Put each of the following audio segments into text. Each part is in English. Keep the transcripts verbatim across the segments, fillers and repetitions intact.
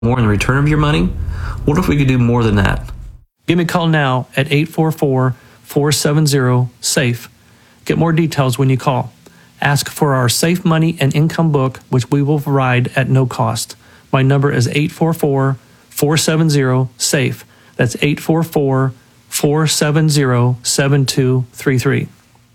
more in return of your money? What if we could do more than that? Give me a call now at eight four four, four seven zero, SAFE. Get more details when you call. Ask for our Safe Money and Income book, which we will provide at no cost. My number is eight four four, four seven zero, SAFE. That's eight four four, four seven zero, seven two three three.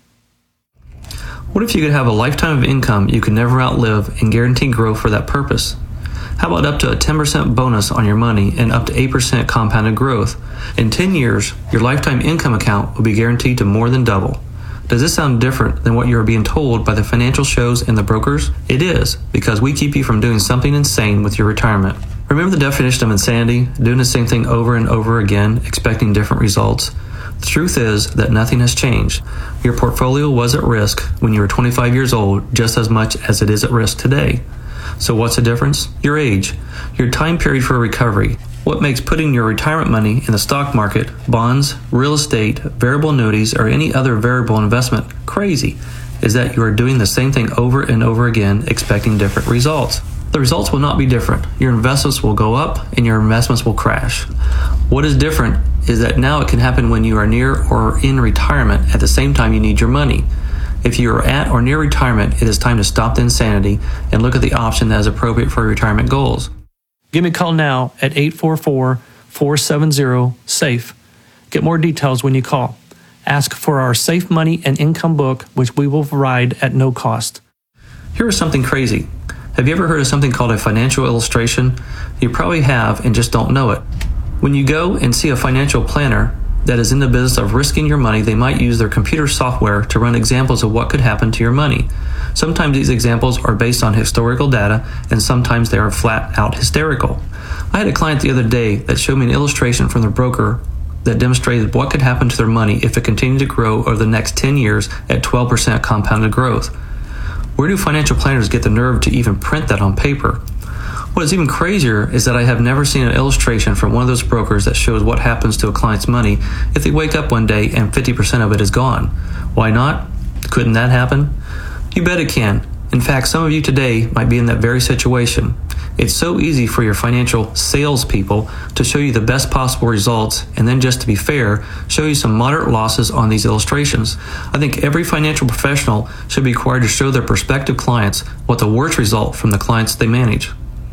What if you could have a lifetime of income you could never outlive and guaranteed growth for that purpose? How about up to a ten percent bonus on your money and up to eight percent compounded growth? In ten years, your lifetime income account will be guaranteed to more than double. Does this sound different than what you are being told by the financial shows and the brokers? It is, because we keep you from doing something insane with your retirement. Remember the definition of insanity? Doing the same thing over and over again, expecting different results? The truth is that nothing has changed. Your portfolio was at risk when you were twenty-five years old just as much as it is at risk today. So what's the difference? Your age, your time period for recovery. What makes putting your retirement money in the stock market, bonds, real estate, variable annuities, or any other variable investment crazy is that you are doing the same thing over and over again, expecting different results. The results will not be different. Your investments will go up and your investments will crash. What is different is that now it can happen when you are near or in retirement at the same time you need your money. If you are at or near retirement, it is time to stop the insanity and look at the option that is appropriate for your retirement goals. Give me a call now at eight four four, four seven zero, SAFE. Get more details when you call. Ask for our Safe Money and Income book, which we will provide at no cost. Here is something crazy. Have you ever heard of something called a financial illustration? You probably have and just don't know it. When you go and see a financial planner that is in the business of risking your money, they might use their computer software to run examples of what could happen to your money. Sometimes these examples are based on historical data, and sometimes they are flat out hysterical. I had a client the other day that showed me an illustration from the broker that demonstrated what could happen to their money if it continued to grow over the next ten years at twelve percent compounded growth. Where do financial planners get the nerve to even print that on paper? What is even crazier is that I have never seen an illustration from one of those brokers that shows what happens to a client's money if they wake up one day and fifty percent of it is gone. Why not? Couldn't that happen? You bet it can. In fact, some of you today might be in that very situation. It's so easy for your financial salespeople to show you the best possible results and then, just to be fair, show you some moderate losses on these illustrations. I think every financial professional should be required to show their prospective clients what the worst result from the clients they manage.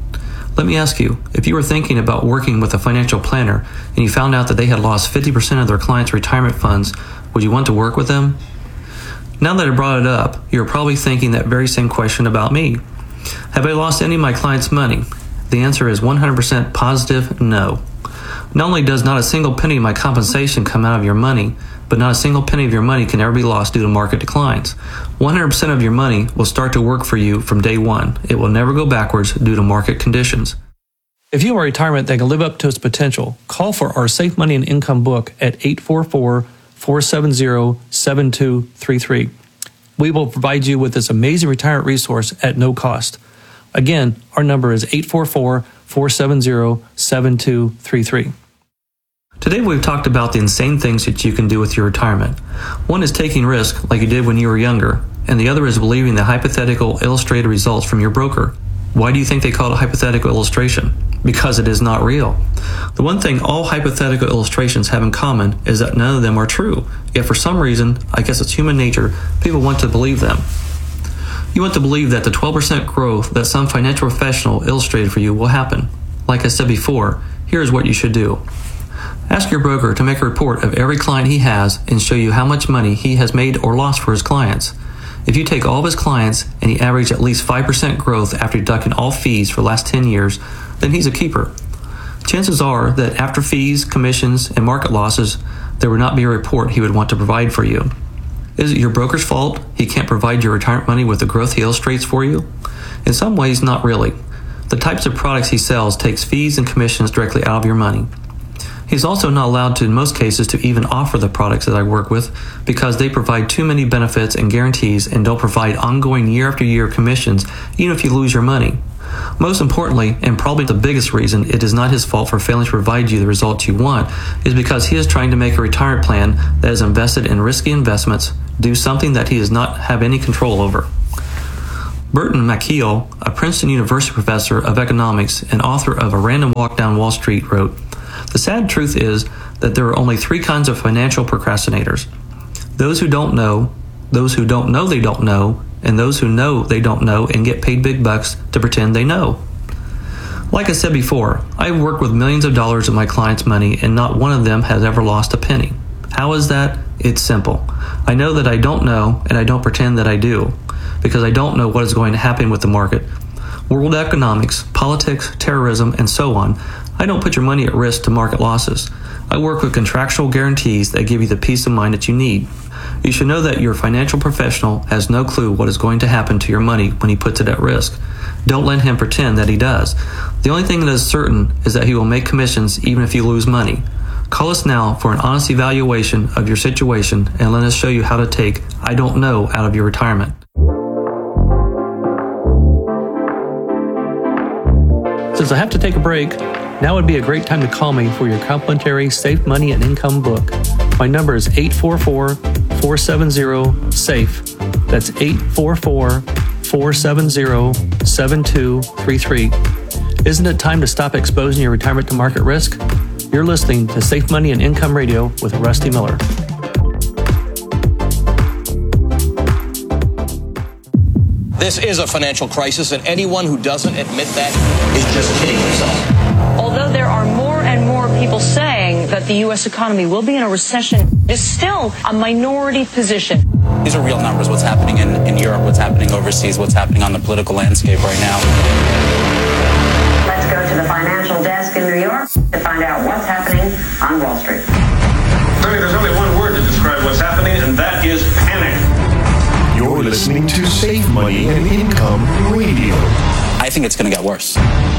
Let me ask you, if you were thinking about working with a financial planner and you found out that they had lost fifty percent of their clients' retirement funds, would you want to work with them? Now that I brought it up, you're probably thinking that very same question about me. Have I lost any of my clients' money? The answer is one hundred percent positive no. Not only does not a single penny of my compensation come out of your money, but not a single penny of your money can ever be lost due to market declines. one hundred percent of your money will start to work for you from day one. It will never go backwards due to market conditions. If you are a retirement that can live up to its potential, call for our Safe Money and Income book at eight four four, four seven zero, seven two three three. We will provide you with this amazing retirement resource at no cost. Again, our number is eight four four, four seven zero, seven two three three. Today we've talked about the insane things that you can do with your retirement. One is taking risk like you did when you were younger, and the other is believing the hypothetical illustrated results from your broker. Why do you think they call it a hypothetical illustration? Because it is not real. The one thing all hypothetical illustrations have in common is that none of them are true. Yet for some reason, I guess it's human nature, people want to believe them. You want to believe that the twelve percent growth that some financial professional illustrated for you will happen. Like I said before, here's what you should do. Ask your broker to make a report of every client he has and show you how much money he has made or lost for his clients. If you take all of his clients and he averaged at least five percent growth after deducting all fees for the last ten years, then he's a keeper. Chances are that after fees, commissions, and market losses, there would not be a report he would want to provide for you. Is it your broker's fault he can't provide your retirement money with the growth he illustrates for you? In some ways, not really. The types of products he sells takes fees and commissions directly out of your money. He's also not allowed to, in most cases, to even offer the products that I work with because they provide too many benefits and guarantees and don't provide ongoing year after year commissions, even if you lose your money. Most importantly, and probably the biggest reason it is not his fault for failing to provide you the results you want, is because he is trying to make a retirement plan that is invested in risky investments do something that he does not have any control over. Burton Malkiel, a Princeton University professor of economics and author of A Random Walk Down Wall Street, wrote, "The sad truth is that there are only three kinds of financial procrastinators. Those who don't know, those who don't know they don't know, and those who know they don't know and get paid big bucks to pretend they know." Like I said before, I've worked with millions of dollars of my clients' money and not one of them has ever lost a penny. How is that? It's simple. I know that I don't know and I don't pretend that I do, because I don't know what is going to happen with the market. World economics, politics, terrorism, and so on. I don't put your money at risk to market losses. I work with contractual guarantees that give you the peace of mind that you need. You should know that your financial professional has no clue what is going to happen to your money when he puts it at risk. Don't let him pretend that he does. The only thing that is certain is that he will make commissions even if you lose money. Call us now for an honest evaluation of your situation and let us show you how to take "I don't know" out of your retirement. Since I have to take a break, now would be a great time to call me for your complimentary Safe Money and Income book. My number is eight four four, four seven zero, SAFE. That's eight four four, four seven zero, seven two three three. Isn't it time to stop exposing your retirement to market risk? You're listening to Safe Money and Income Radio with Rusty Miller. This is a financial crisis, and anyone who doesn't admit that is just kidding himself. Although there are more and more people saying that the U S economy will be in a recession, it's still a minority position. These are real numbers. What's happening in, in Europe, what's happening overseas, what's happening on the political landscape right now. Let's go to the financial desk in New York to find out what's happening on Wall Street. Honey, there's only one word to describe what's happening, and that is panic. You're listening to Safe Money and Income Radio. I think it's going to get worse.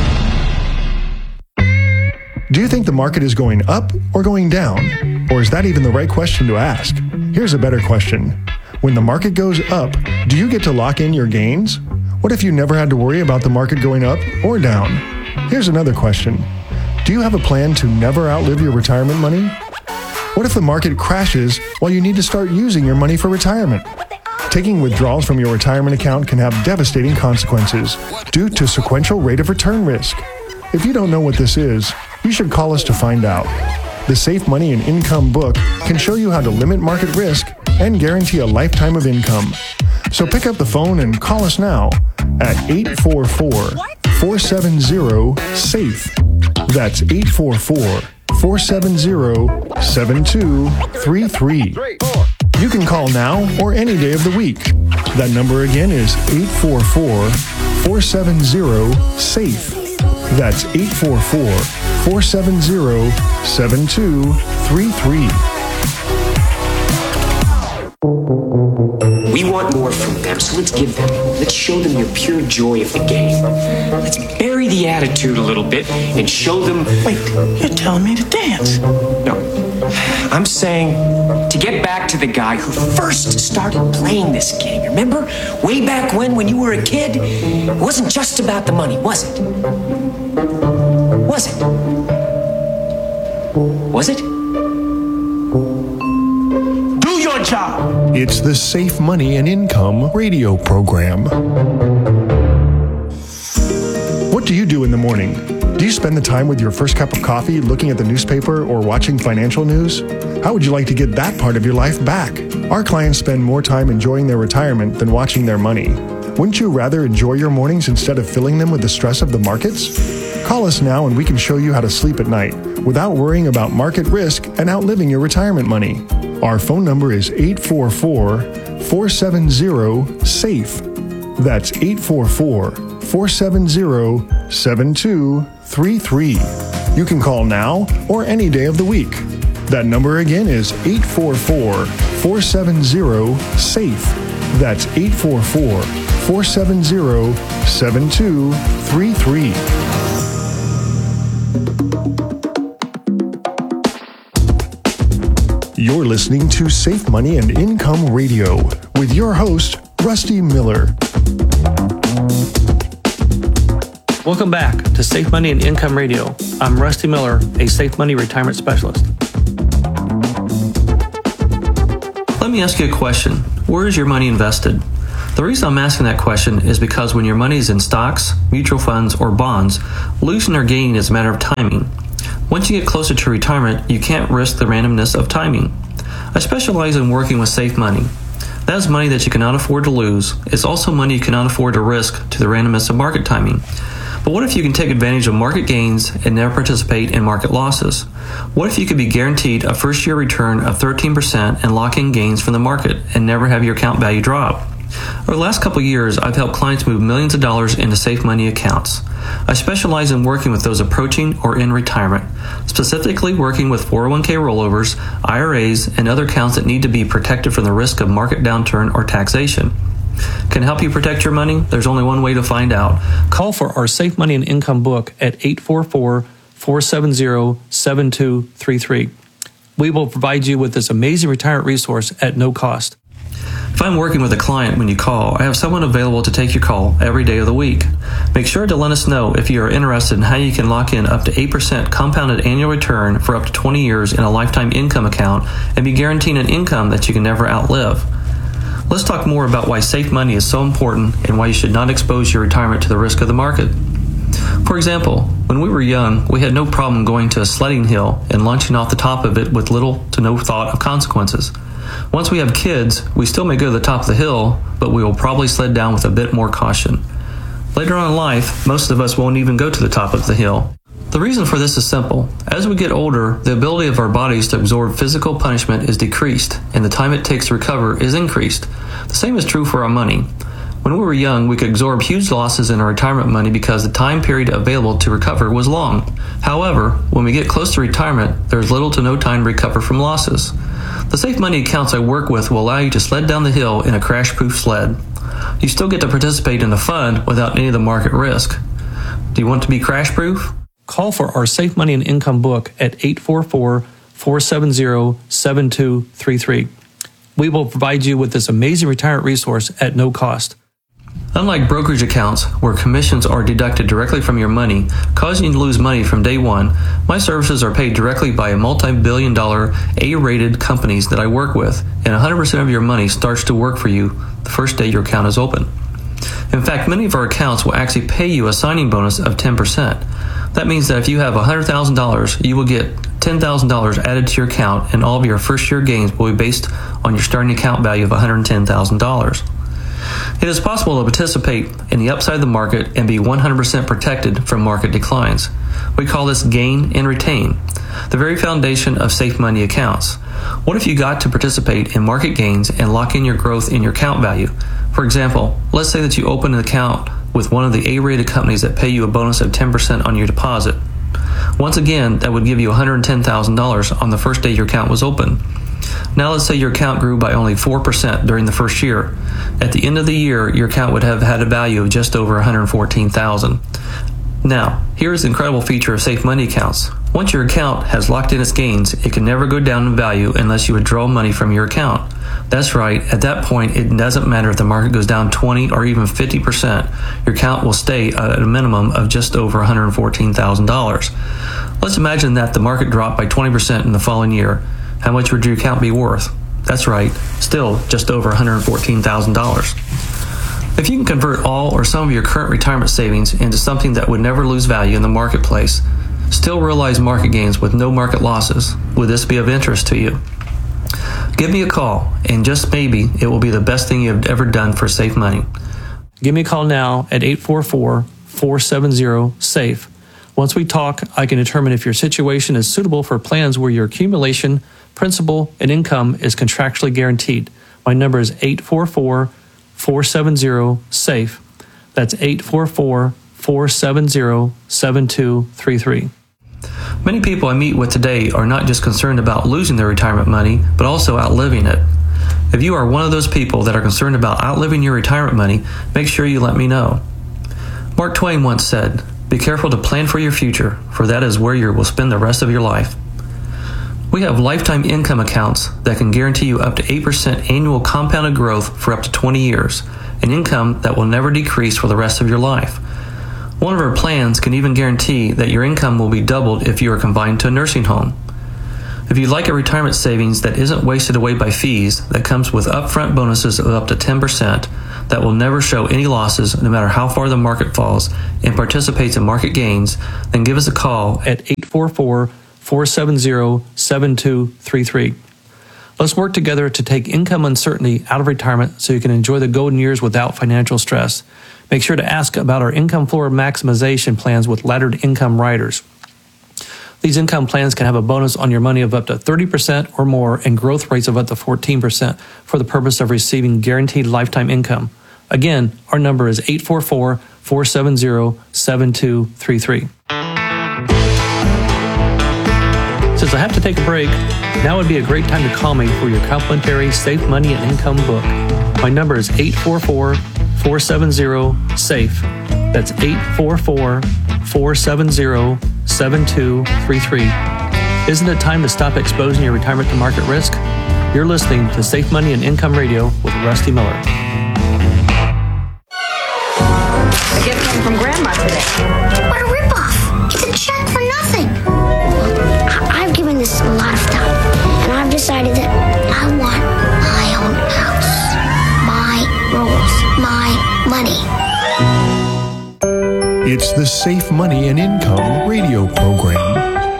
Do you think the market is going up or going down? Or is that even the right question to ask? Here's a better question. When the market goes up, do you get to lock in your gains? What if you never had to worry about the market going up or down? Here's another question. Do you have a plan to never outlive your retirement money? What if the market crashes while you need to start using your money for retirement? Taking withdrawals from your retirement account can have devastating consequences due to sequential rate of return risk. If you don't know what this is, you should call us to find out. The Safe Money and Income book can show you how to limit market risk and guarantee a lifetime of income. So pick up the phone and call us now at eight four four, four seven zero, SAFE. That's eight four four, four seven zero, seven two three three. You can call now or any day of the week. That number again is eight four four, four seven zero, SAFE. That's eight four four, four seven zero, seven two three three. We want more from them, so let's give them. Let's show them your pure joy of the game. Let's bury the attitude a little bit and show them... Wait, you're telling me to dance? No. I'm saying to get back to the guy who first started playing this game. Remember? Way back when, when you were a kid? It wasn't just about the money, was it? Was it? Was it? Do your job! It's the Safe Money and Income radio program. What do you do in the morning? Do you spend the time with your first cup of coffee looking at the newspaper or watching financial news? How would you like to get that part of your life back? Our clients spend more time enjoying their retirement than watching their money. Wouldn't you rather enjoy your mornings instead of filling them with the stress of the markets? Call us now and we can show you how to sleep at night without worrying about market risk and outliving your retirement money. Our phone number is eight four four, four seven zero, SAFE. That's eight four four, four seven zero, seven two three three. You can call now or any day of the week. That number again is eight four four, four seven zero, SAFE. That's eight four four, four seven zero, seven two three three. You're listening to Safe Money and Income Radio with your host, Rusty Miller. Welcome back to Safe Money and Income Radio. I'm Rusty Miller, a Safe Money retirement specialist. Let me ask you a question. Where is your money invested? The reason I'm asking that question is because when your money is in stocks, mutual funds, or bonds, losing or gaining is a matter of timing. Once you get closer to retirement, you can't risk the randomness of timing. I specialize in working with safe money. That is money that you cannot afford to lose. It's also money you cannot afford to risk to the randomness of market timing. But what if you can take advantage of market gains and never participate in market losses? What if you could be guaranteed a first-year return of thirteen percent and lock in gains from the market and never have your account value drop? Over the last couple of years, I've helped clients move millions of dollars into safe money accounts. I specialize in working with those approaching or in retirement, specifically working with four oh one k rollovers, I R As, and other accounts that need to be protected from the risk of market downturn or taxation. Can I help you protect your money? There's only one way to find out. Call for our Safe Money and Income book at eight four four, four seven zero, seven two three three. We will provide you with this amazing retirement resource at no cost. If I'm working with a client when you call, I have someone available to take your call every day of the week. Make sure to let us know if you are interested in how you can lock in up to eight percent compounded annual return for up to twenty years in a lifetime income account and be guaranteeing an income that you can never outlive. Let's talk more about why safe money is so important and why you should not expose your retirement to the risk of the market. For example, when we were young, we had no problem going to a sledding hill and launching off the top of it with little to no thought of consequences. Once we have kids, we still may go to the top of the hill, but we will probably sled down with a bit more caution. Later on in life, most of us won't even go to the top of the hill. The reason for this is simple. As we get older, the ability of our bodies to absorb physical punishment is decreased, and the time it takes to recover is increased. The same is true for our money. When we were young, we could absorb huge losses in our retirement money because the time period available to recover was long. However, when we get close to retirement, there's little to no time to recover from losses. The safe money accounts I work with will allow you to sled down the hill in a crash-proof sled. You still get to participate in the fun without any of the market risk. Do you want to be crash-proof? Call for our Safe Money and Income book at eight four four, four seven zero, seven two three three. We will provide you with this amazing retirement resource at no cost. Unlike brokerage accounts, where commissions are deducted directly from your money, causing you to lose money from day one, my services are paid directly by a multi-billion dollar A-rated companies that I work with, and one hundred percent of your money starts to work for you the first day your account is open. In fact, many of our accounts will actually pay you a signing bonus of ten percent. That means that if you have one hundred thousand dollars, you will get ten thousand dollars added to your account, and all of your first year gains will be based on your starting account value of one hundred ten thousand dollars. It is possible to participate in the upside of the market and be one hundred percent protected from market declines. We call this gain and retain, the very foundation of safe money accounts. What if you got to participate in market gains and lock in your growth in your account value? For example, let's say that you open an account with one of the A-rated companies that pay you a bonus of ten percent on your deposit. Once again, that would give you one hundred ten thousand dollars on the first day your account was open. Now let's say your account grew by only four percent during the first year. At the end of the year, your account would have had a value of just over one hundred fourteen thousand dollars. Now, here's the incredible feature of safe money accounts. Once your account has locked in its gains, it can never go down in value unless you withdraw money from your account. That's right, at that point, it doesn't matter if the market goes down twenty or even fifty percent. Your account will stay at a minimum of just over one hundred fourteen thousand dollars. Let's imagine that the market dropped by twenty percent in the following year. How much would your account be worth? That's right, still just over one hundred fourteen thousand dollars. If you can convert all or some of your current retirement savings into something that would never lose value in the marketplace, still realize market gains with no market losses, would this be of interest to you? Give me a call, and just maybe it will be the best thing you have ever done for safe money. Give me a call now at eight four four, four seven zero, SAFE. Once we talk, I can determine if your situation is suitable for plans where your accumulation, principal, and income is contractually guaranteed. My number is eight four four, four seven zero, SAFE. That's eight four four, four seven zero, seven two three three. Many people I meet with today are not just concerned about losing their retirement money, but also outliving it. If you are one of those people that are concerned about outliving your retirement money, make sure you let me know. Mark Twain once said, "Be careful to plan for your future, for that is where you will spend the rest of your life." We have lifetime income accounts that can guarantee you up to eight percent annual compounded growth for up to twenty years, an income that will never decrease for the rest of your life. One of our plans can even guarantee that your income will be doubled if you are confined to a nursing home. If you'd like a retirement savings that isn't wasted away by fees, that comes with upfront bonuses of up to ten percent, that will never show any losses no matter how far the market falls, and participates in market gains, then give us a call at eight four four, four seven zero, seven two three three. Let's work together to take income uncertainty out of retirement so you can enjoy the golden years without financial stress. Make sure to ask about our income floor maximization plans with laddered income riders. These income plans can have a bonus on your money of up to thirty percent or more and growth rates of up to fourteen percent for the purpose of receiving guaranteed lifetime income. Again, our number is eight four four, four seven zero, seven two three three. Since I have to take a break, now would be a great time to call me for your complimentary Safe Money and Income book. My number is eight four four, four seven zero, SAFE. That's eight four four, four seven zero, seven two three three. Isn't it time to stop exposing your retirement to market risk? You're listening to Safe Money and Income Radio with Rusty Miller. A gift came from Grandma today. What a ripoff! It's a check for nothing. Well, I've given this a lot of thought, and I've decided that I want my own house, my rules, my money. It's the Safe Money and Income radio program.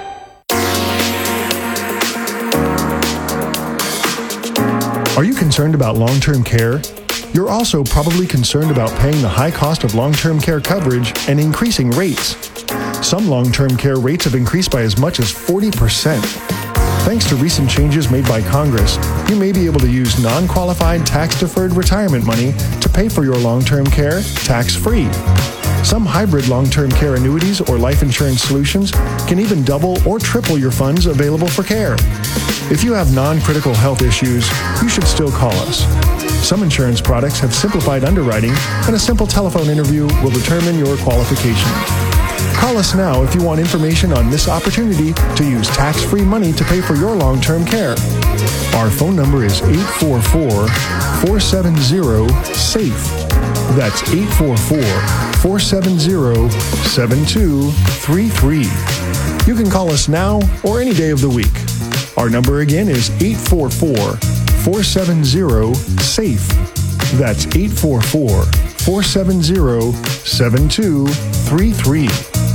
Are you concerned about long-term care? You're also probably concerned about paying the high cost of long-term care coverage and increasing rates. Some long-term care rates have increased by as much as forty percent. Thanks to recent changes made by Congress, you may be able to use non-qualified tax-deferred retirement money to pay for your long-term care tax-free. Some hybrid long-term care annuities or life insurance solutions can even double or triple your funds available for care. If you have non-critical health issues, you should still call us. Some insurance products have simplified underwriting, and a simple telephone interview will determine your qualification. Call us now if you want information on this opportunity to use tax-free money to pay for your long-term care. Our phone number is eight four four, four seven zero, SAFE. That's eight four four, four seven zero, seven two three three. You can call us now or any day of the week. Our number again is eight four four, four seven zero, SAFE. That's eight four four, four seven zero, seven two three three.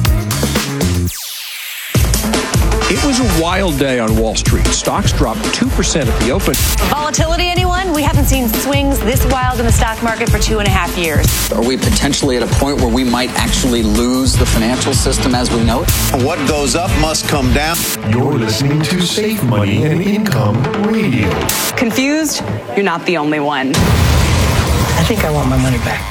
It was a wild day on Wall Street. Stocks dropped two percent at the open. Volatility, anyone? We haven't seen swings this wild in the stock market for two and a half years. Are we potentially at a point where we might actually lose the financial system as we know it? What goes up must come down. You're listening to Safe Money and Income Radio. Confused? You're not the only one. I think I want my money back.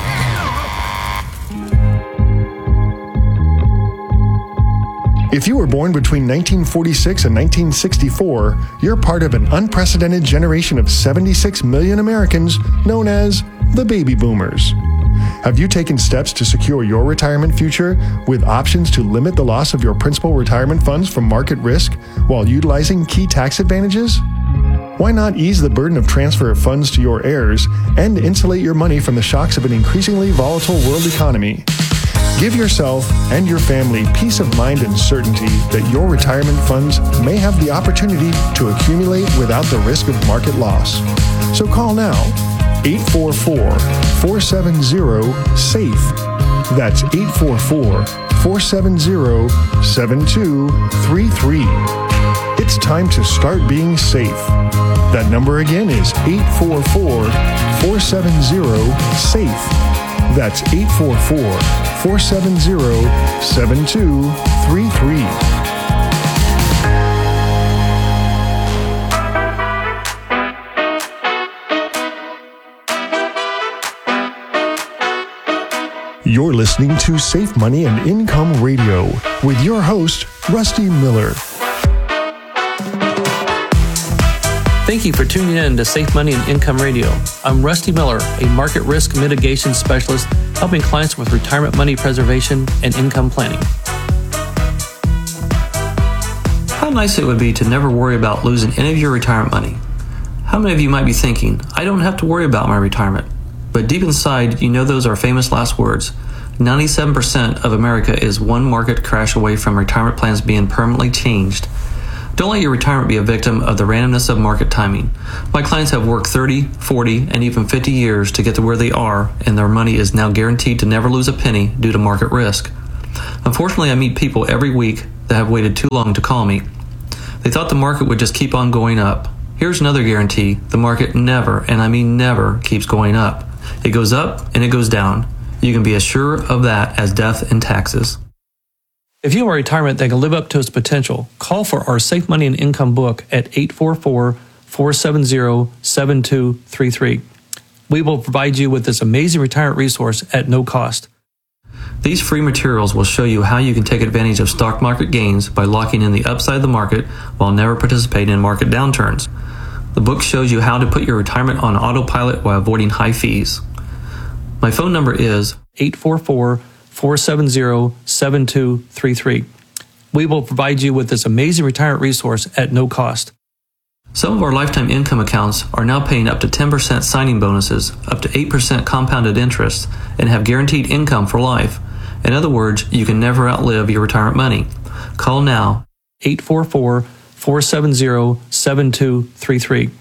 If you were born between nineteen forty-six and nineteen sixty-four, you're part of an unprecedented generation of seventy-six million Americans known as the baby boomers. Have you taken steps to secure your retirement future with options to limit the loss of your principal retirement funds from market risk while utilizing key tax advantages? Why not ease the burden of transfer of funds to your heirs and insulate your money from the shocks of an increasingly volatile world economy? Give yourself and your family peace of mind and certainty that your retirement funds may have the opportunity to accumulate without the risk of market loss. So call now, eight four four, four seven zero, SAFE. That's eight four four, four seven zero, seven two three three. It's time to start being safe. That number again is eight four four, four seven zero, SAFE. That's eight four four, four seven zero, seven two three three. You're listening to Safe Money and Income Radio with your host, Rusty Miller. Thank you for tuning in to Safe Money and Income Radio. I'm Rusty Miller, a market risk mitigation specialist helping clients with retirement money preservation and income planning. How nice it would be to never worry about losing any of your retirement money. How many of you might be thinking, I don't have to worry about my retirement? But deep inside, you know those are famous last words. ninety-seven percent of America is one market crash away from retirement plans being permanently changed. Don't let your retirement be a victim of the randomness of market timing. My clients have worked thirty, forty, and even fifty years to get to where they are, and their money is now guaranteed to never lose a penny due to market risk. Unfortunately, I meet people every week that have waited too long to call me. They thought the market would just keep on going up. Here's another guarantee: the market never, and I mean never, keeps going up. It goes up and it goes down. You can be as sure of that as death and taxes. If you want retirement that can live up to its potential, call for our Safe Money and Income book at eight four four, four seven zero, seven two three three. We will provide you with this amazing retirement resource at no cost. These free materials will show you how you can take advantage of stock market gains by locking in the upside of the market while never participating in market downturns. The book shows you how to put your retirement on autopilot while avoiding high fees. My phone number is eight four four, four seven zero, seven two three three. We will provide you with this amazing retirement resource at no cost. Some of our lifetime income accounts are now paying up to ten percent signing bonuses, up to eight percent compounded interest, and have guaranteed income for life. In other words, you can never outlive your retirement money. Call now, eight four four, four seven zero, seven two three three.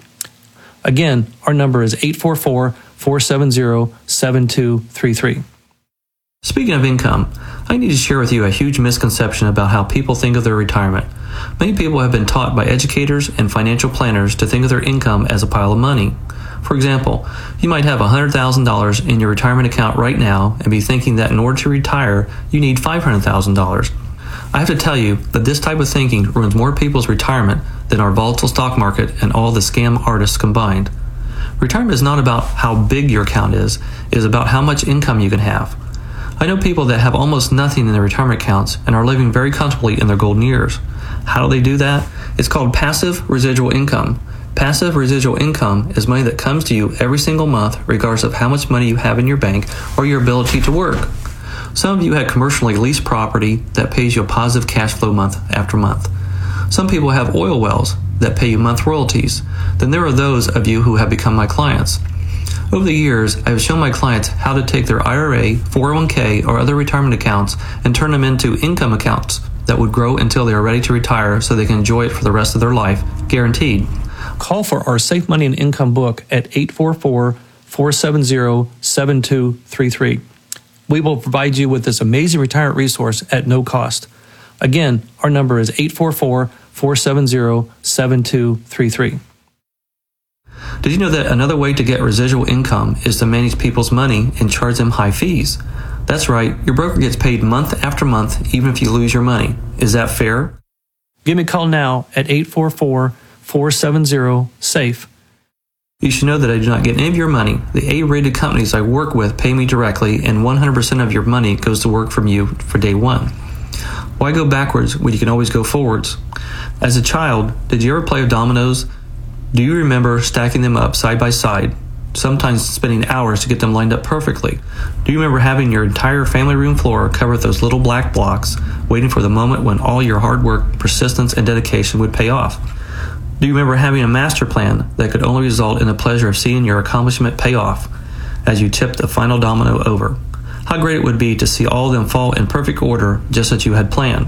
Again, our number is eight four four, four seven zero, seven two three three. Speaking of income, I need to share with you a huge misconception about how people think of their retirement. Many people have been taught by educators and financial planners to think of their income as a pile of money. For example, you might have one hundred thousand dollars in your retirement account right now and be thinking that in order to retire, you need five hundred thousand dollars. I have to tell you that this type of thinking ruins more people's retirement than our volatile stock market and all the scam artists combined. Retirement is not about how big your account is, it is about how much income you can have. I know people that have almost nothing in their retirement accounts and are living very comfortably in their golden years. How do they do that? It's called passive residual income. Passive residual income is money that comes to you every single month regardless of how much money you have in your bank or your ability to work. Some of you have commercially leased property that pays you a positive cash flow month after month. Some people have oil wells that pay you month royalties. Then there are those of you who have become my clients. Over the years, I have shown my clients how to take their I R A, four oh one k, or other retirement accounts and turn them into income accounts that would grow until they are ready to retire so they can enjoy it for the rest of their life, guaranteed. Call for our Safe Money and Income book at eight four four, four seven zero, seven two three three. We will provide you with this amazing retirement resource at no cost. Again, our number is eight four four, four seven zero, seven two three three. Did you know that another way to get residual income is to manage people's money and charge them high fees? That's right, your broker gets paid month after month even if you lose your money. Is that fair? Give me a call now at eight four four, four seven zero, SAFE. You should know that I do not get any of your money. The A-rated companies I work with pay me directly, and one hundred percent of your money goes to work from you for day one. Why go backwards when you can always go forwards? As a child, did you ever play with dominoes? Do you remember stacking them up side by side, sometimes spending hours to get them lined up perfectly? Do you remember having your entire family room floor covered with those little black blocks, waiting for the moment when all your hard work, persistence, and dedication would pay off? Do you remember having a master plan that could only result in the pleasure of seeing your accomplishment pay off as you tipped the final domino over? How great it would be to see all of them fall in perfect order just as you had planned.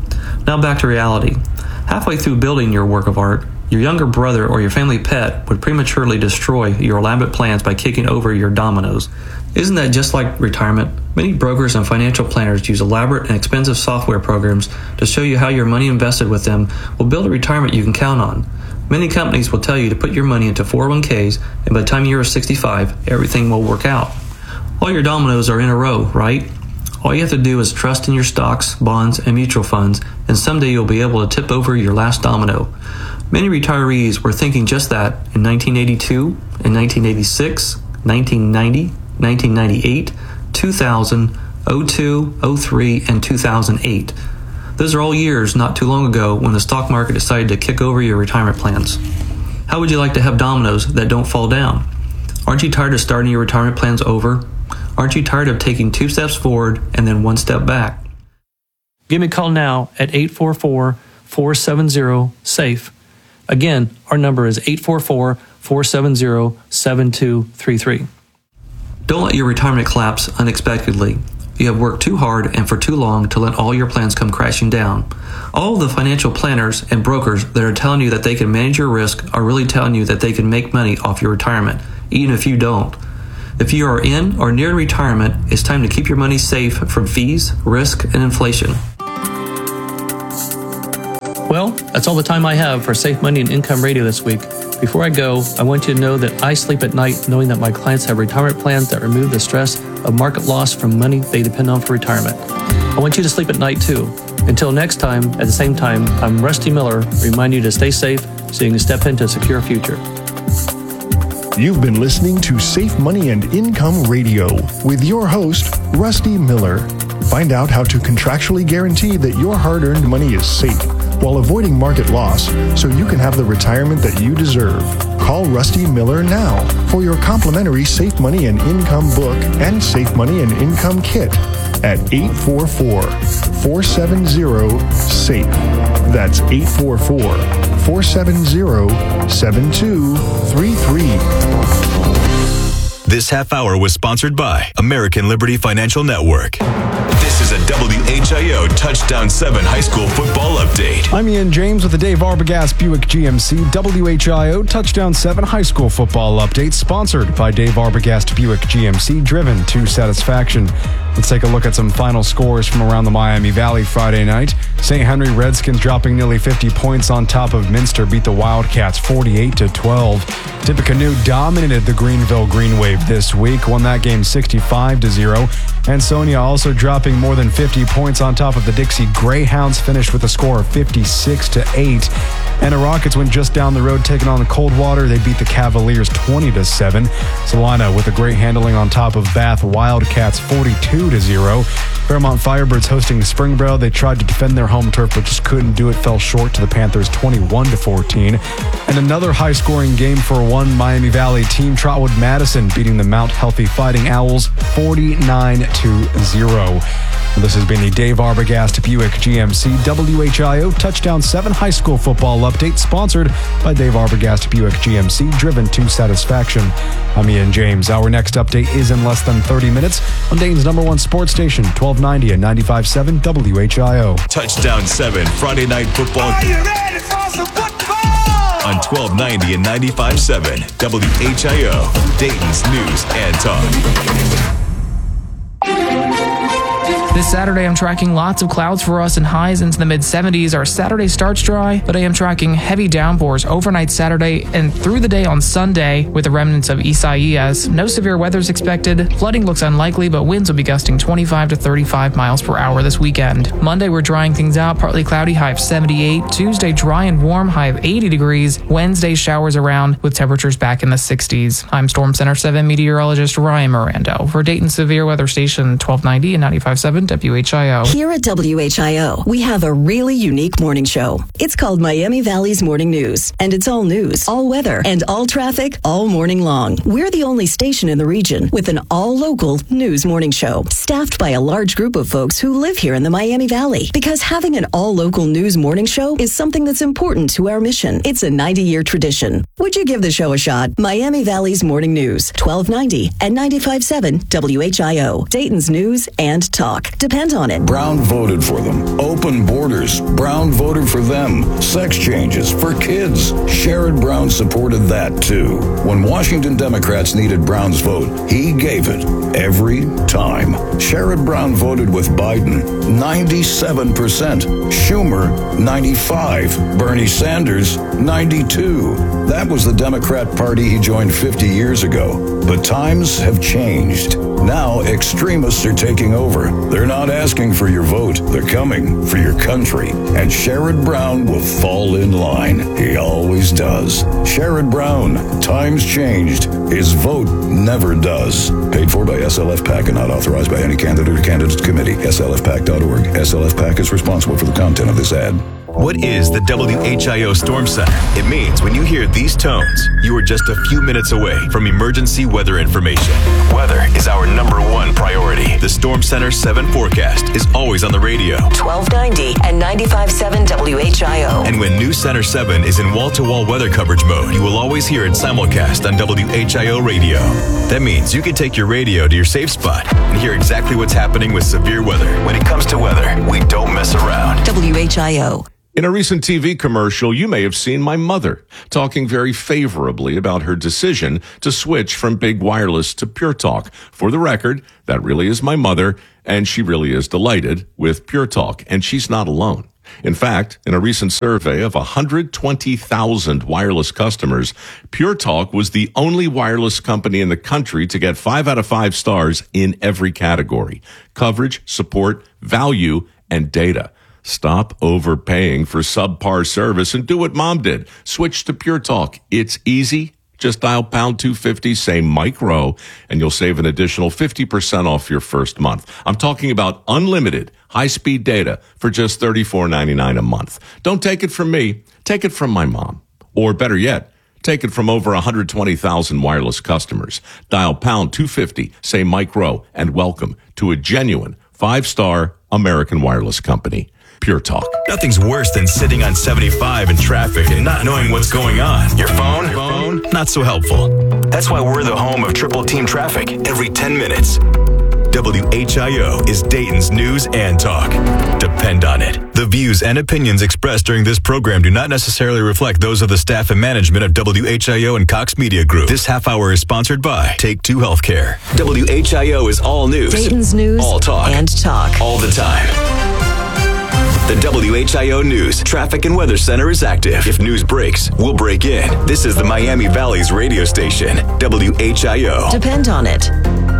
Now back to reality. Halfway through building your work of art, your younger brother or your family pet would prematurely destroy your elaborate plans by kicking over your dominoes. Isn't that just like retirement? Many brokers and financial planners use elaborate and expensive software programs to show you how your money invested with them will build a retirement you can count on. Many companies will tell you to put your money into four oh one k's, and by the time you're sixty-five, everything will work out. All your dominoes are in a row, right? All you have to do is trust in your stocks, bonds, and mutual funds, and someday you'll be able to tip over your last domino. Many retirees were thinking just that in nineteen eighty-two, in nineteen eighty-six, nineteen ninety, nineteen ninety-eight, two thousand, oh two, oh three, and two thousand eight. Those are all years not too long ago when the stock market decided to kick over your retirement plans. How would you like to have dominoes that don't fall down? Aren't you tired of starting your retirement plans over? Aren't you tired of taking two steps forward and then one step back? Give me a call now at eight four four, four seven zero, SAFE. Again, our number is eight four four, four seven zero, seven two three three. Don't let your retirement collapse unexpectedly. you have worked too hard and for too long to let all your plans come crashing down. All the financial planners and brokers that are telling you that they can manage your risk are really telling you that they can make money off your retirement, even if you don't. If you are in or near retirement, it's time to keep your money safe from fees, risk, and inflation. Well, that's all the time I have for Safe Money and Income Radio this week. Before I go, I want you to know that I sleep at night knowing that my clients have retirement plans that remove the stress of market loss from money they depend on for retirement. I want you to sleep at night too. Until next time, at the same time, I'm Rusty Miller, reminding you to stay safe so you can step into a secure future. You've been listening to Safe Money and Income Radio with your host, Rusty Miller. Find out how to contractually guarantee that your hard-earned money is safe while avoiding market loss so you can have the retirement that you deserve. Call Rusty Miller now for your complimentary Safe Money and Income book and Safe Money and Income kit at eight four four, four seven zero, SAFE. That's eight four four, four seven zero, seven two three three. This half hour was sponsored by American Liberty Financial Network. This is a W H I O Touchdown seven High School Football Update. I'm Ian James with the Dave Arbogast Buick G M C W H I O Touchdown seven High School Football Update, sponsored by Dave Arbogast Buick G M C, driven to satisfaction. Let's take a look at some final scores from around the Miami Valley Friday night. Saint Henry Redskins dropping nearly fifty points on top of Minster beat the Wildcats forty-eight to twelve. Tippecanoe dominated the Greenville Green Wave this week, won that game sixty-five to zero. Ansonia also dropping more than fifty points on top of the Dixie Greyhounds, finished with a score of fifty-six to eight. And the Rockets went just down the road taking on the Coldwater. They beat the Cavaliers twenty to seven. Salina with a great handling on top of Bath Wildcats forty-two to zero. Fairmont Firebirds hosting Springboro. They tried to defend their home turf but just couldn't do it. Fell short to the Panthers twenty-one to fourteen. And another high-scoring game for one Miami Valley team. Trotwood Madison beating the Mount Healthy Fighting Owls forty-nine to zero. This has been the Dave Arbogast Buick G M C W H I O Touchdown seven High School Football Update, sponsored by Dave Arbogast Buick G M C, driven to satisfaction. I'm Ian James. Our next update is in less than thirty minutes on Dayton's number one sports station, twelve ninety and ninety-five point seven W H I O. Touchdown seven Friday Night Football. Are you ready for some football? On twelve ninety and ninety-five point seven W H I O, Dayton's news and talk. This Saturday, I'm tracking lots of clouds for us and highs into the mid seventies. Our Saturday starts dry, but I am tracking heavy downpours overnight Saturday and through the day on Sunday with the remnants of Isaias. No severe weather is expected. Flooding looks unlikely, but winds will be gusting twenty-five to thirty-five miles per hour this weekend. Monday, we're drying things out. Partly cloudy, high of seventy-eight. Tuesday, dry and warm, high of eighty degrees. Wednesday, showers around with temperatures back in the sixties. I'm Storm Center seven meteorologist Ryan Mirando for Dayton Severe Weather Station twelve ninety and ninety-five point seven W H I O. Here at W H I O, we have a really unique morning show. It's called Miami Valley's Morning News, and it's all news, all weather, and all traffic all morning long. We're the only station in the region with an all-local news morning show, staffed by a large group of folks who live here in the Miami Valley. Because having an all-local news morning show is something that's important to our mission. It's a ninety-year tradition. Would you give the show a shot? Miami Valley's Morning News, twelve ninety and ninety-five point seven W H I O. Dayton's news and talk. Depend on it. Brown voted for them. Open borders. Brown voted for them. Sex changes for kids. Sherrod Brown supported that too. When Washington Democrats needed Brown's vote, he gave it every time. Sherrod Brown voted with Biden, ninety-seven percent. Schumer, ninety-five. Bernie Sanders, ninety-two. That was the Democrat Party he joined fifty years ago. But times have changed. Now extremists are taking over. They're not asking for your vote. They're coming for your country. And Sherrod Brown will fall in line. He always does. Sherrod Brown, times changed. His vote never does. Paid for by S L F PAC and not authorized by any candidate or candidate committee. S L F PAC dot org. S L F PAC is responsible for the content of this ad. What is the W H I O Storm Center? It means when you hear these tones, you are just a few minutes away from emergency weather information. Weather is our number one priority. The Storm Center seven forecast is always on the radio. twelve ninety and ninety-five point seven W H I O. And when News Center seven is in wall-to-wall weather coverage mode, you will always hear it simulcast on W H I O radio. That means you can take your radio to your safe spot and hear exactly what's happening with severe weather. When it comes to weather, we don't mess around. W H I O. In a recent T V commercial, you may have seen my mother talking very favorably about her decision to switch from Big Wireless to Pure Talk. For the record, that really is my mother, and she really is delighted with Pure Talk, and she's not alone. In fact, in a recent survey of one hundred twenty thousand wireless customers, Pure Talk was the only wireless company in the country to get five out of five stars in every category: coverage, support, value, and data. Stop overpaying for subpar service and do what Mom did. Switch to Pure Talk. It's easy. Just dial pound two fifty, say Mike Rowe, and you'll save an additional fifty percent off your first month. I'm talking about unlimited high-speed data for just thirty-four ninety-nine a month. Don't take it from me. Take it from my mom. Or better yet, take it from over one hundred twenty thousand wireless customers. Dial pound two fifty, say Mike Rowe, and welcome to a genuine five-star American wireless company. Pure Talk. Nothing's worse than sitting on seventy-five in traffic and not knowing what's going on. Your phone? Phone? Not so helpful. That's why we're the home of triple team traffic every ten minutes. W H I O is Dayton's news and talk. Depend on it. The views and opinions expressed during this program do not necessarily reflect those of the staff and management of W H I O and Cox Media Group. This half hour is sponsored by Take Two Healthcare. W H I O is all news. Dayton's news all talk. and talk. All the time. The W H I O News Traffic and Weather Center is active. If news breaks, we'll break in. This is the Miami Valley's radio station, W H I O. Depend on it.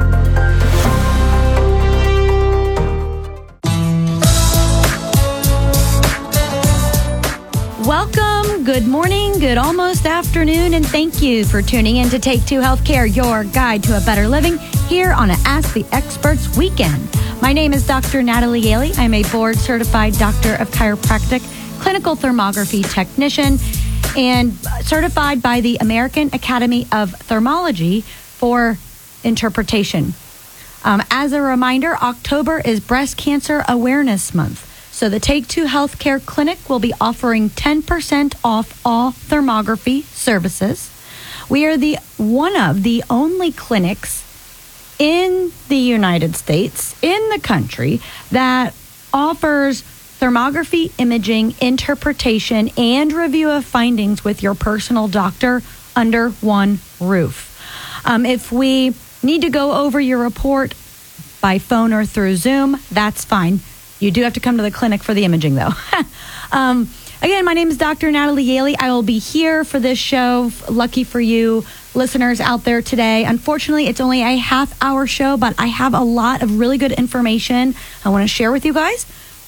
Welcome, good morning, good almost afternoon, and thank you for tuning in to Take Two Healthcare, your guide to a better living, here on an Ask the Experts weekend. My name is Doctor Natalie Yaley. I'm a board-certified doctor of chiropractic, clinical thermography technician, and certified by the American Academy of Thermology for interpretation. Um, as a reminder, October is Breast Cancer Awareness Month. So the Take Two Healthcare Clinic will be offering ten percent off all thermography services. We are the one of the only clinics in the United States, in the country, that offers thermography imaging, interpretation, and review of findings with your personal doctor under one roof. Um, if we need to go over your report by phone or through Zoom, that's fine. You do have to come to the clinic for the imaging, though. um, again, my name is Doctor Natalie Yaley. I will be here for this show. Lucky for you, listeners out there today. Unfortunately, it's only a half-hour show, but I have a lot of really good information I want to share with you guys.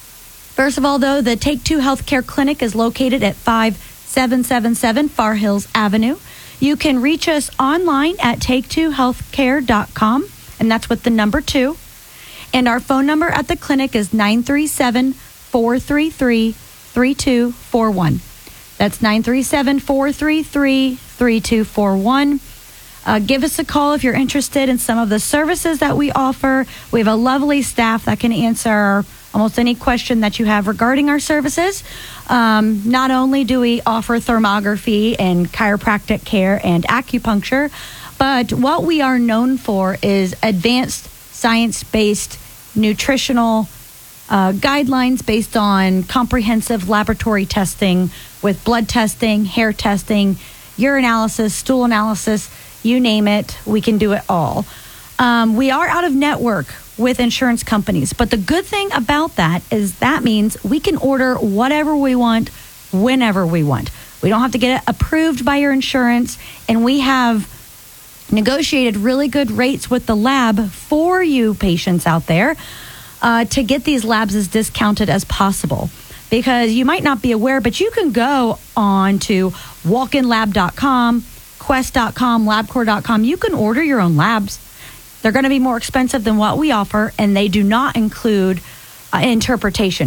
First of all, though, the Take Two Healthcare Clinic is located at five seven seven seven Far Hills Avenue. You can reach us online at take two healthcare dot com, and that's with the number two. And our phone number at the clinic is nine three seven, four three three, three two four one. That's nine three seven, four three three, three two four one. Uh, give us a call if you're interested in some of the services that we offer. We have a lovely staff that can answer almost any question that you have regarding our services. Um, not only do we offer thermography and chiropractic care and acupuncture, but what we are known for is advanced science-based nutritional uh, guidelines based on comprehensive laboratory testing with blood testing, hair testing, urinalysis, stool analysis, you name it, we can do it all. Um, we are out of network with insurance companies, but the good thing about that is that means we can order whatever we want, whenever we want. We don't have to get it approved by your insurance, and we have negotiated really good rates with the lab for you patients out there uh, to get these labs as discounted as possible. Because you might not be aware, but you can go on to walk in lab dot com, quest dot com, labcorp dot com. You can order your own labs. They're going to be more expensive than what we offer, and they do not include uh, interpretation.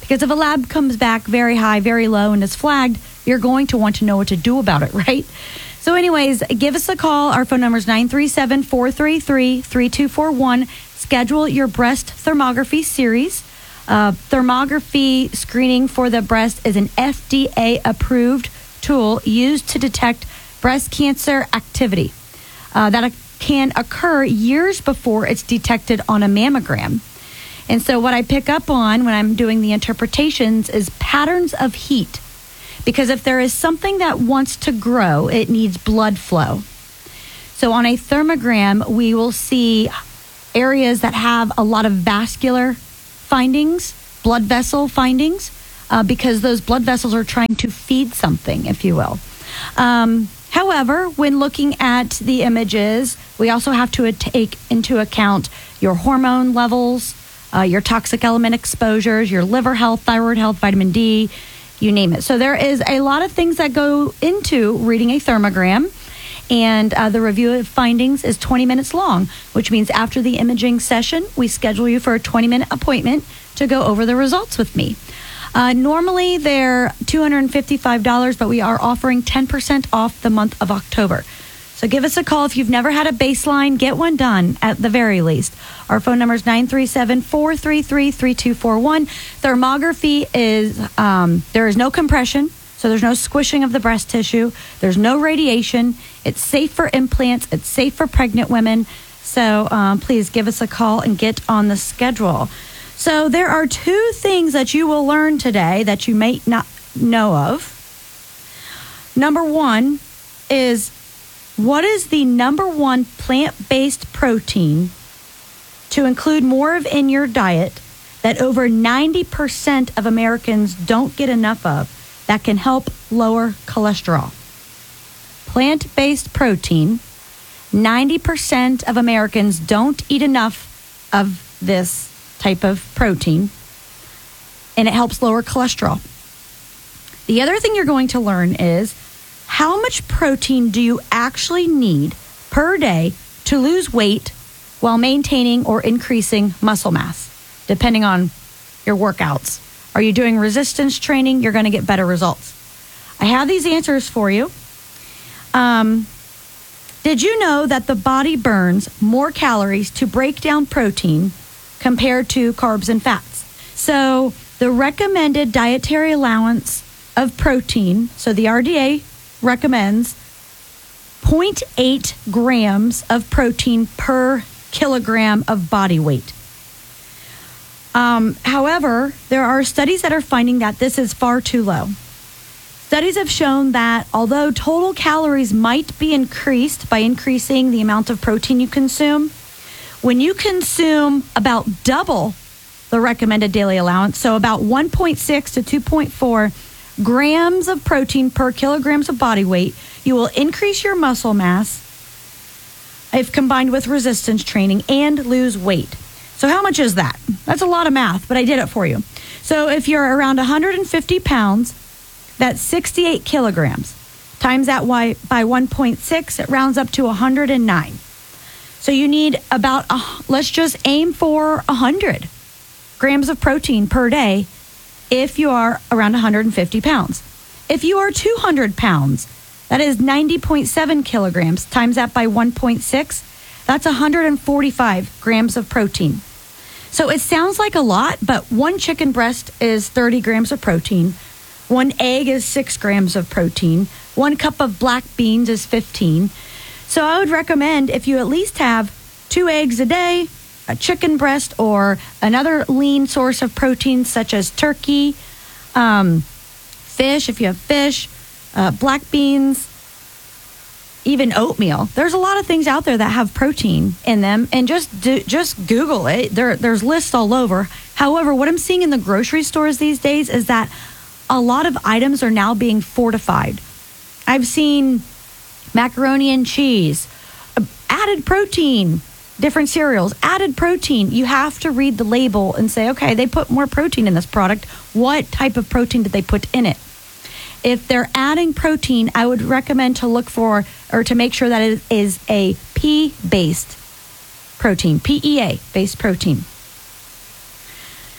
Because if a lab comes back very high, very low, and is flagged, you're going to want to know what to do about it, right? So anyways, give us a call. Our phone number is nine three seven, four three three, three two four one. Schedule your breast thermography series. Uh, thermography screening for the breast is an F D A-approved tool used to detect breast cancer activity uh, that can occur years before it's detected on a mammogram. And so what I pick up on when I'm doing the interpretations is patterns of heat. Because if there is something that wants to grow, it needs blood flow. So on a thermogram, we will see areas that have a lot of vascular findings, blood vessel findings, uh, because those blood vessels are trying to feed something, if you will. Um, however, when looking at the images, we also have to take into account your hormone levels, uh, your toxic element exposures, your liver health, thyroid health, vitamin D, you name it. So there is a lot of things that go into reading a thermogram, and uh, the review of findings is twenty minutes long, which means after the imaging session, we schedule you for a twenty-minute appointment to go over the results with me. Uh, normally, they're two hundred fifty-five dollars, but we are offering ten percent off the month of October. So give us a call if you've never had a baseline. Get one done at the very least. Our phone number is nine three seven, four three three, three two four one. Thermography is, um, there is no compression, so there's no squishing of the breast tissue. There's no radiation. It's safe for implants. It's safe for pregnant women. So um, please give us a call and get on the schedule. So there are two things that you will learn today that you may not know of. Number one is, what is the number one plant-based protein to include more of in your diet that over ninety percent of Americans don't get enough of that can help lower cholesterol? Plant-based protein, ninety percent of Americans don't eat enough of this type of protein, and it helps lower cholesterol. The other thing you're going to learn is, how much protein do you actually need per day to lose weight while maintaining or increasing muscle mass, depending on your workouts? Are you doing resistance training? You're going to get better results. I have these answers for you. Um, did you know that the body burns more calories to break down protein compared to carbs and fats? So the recommended dietary allowance of protein, so the R D A recommends zero point eight grams of protein per kilogram of body weight. Um, however, there are studies that are finding that this is far too low. Studies have shown that although total calories might be increased by increasing the amount of protein you consume, when you consume about double the recommended daily allowance, so about one point six to two point four grams of protein per kilograms of body weight, you will increase your muscle mass if combined with resistance training and lose weight. So how much is that? That's a lot of math, but I did it for you. So if you're around one hundred fifty pounds, that's sixty-eight kilograms. Times that by one point six, it rounds up to one hundred nine. So you need about, a, let's just aim for one hundred grams of protein per day if you are around one hundred fifty pounds. If you are two hundred pounds, that is ninety point seven kilograms. Times that by one point six, that's one hundred forty-five grams of protein. So it sounds like a lot, but one chicken breast is thirty grams of protein. One egg is six grams of protein. One cup of black beans is fifteen. So I would recommend, if you at least have two eggs a day, a chicken breast, or another lean source of protein such as turkey, um, fish, if you have fish, uh, black beans, even oatmeal. There's a lot of things out there that have protein in them, and just do, just Google it. There, there's lists all over. However, what I'm seeing in the grocery stores these days is that a lot of items are now being fortified. I've seen macaroni and cheese, added protein, different cereals, added protein. You have to read the label and say, okay, they put more protein in this product. What type of protein did they put in it? If they're adding protein, I would recommend to look for, or to make sure that it is a pea-based protein, P E A-based protein.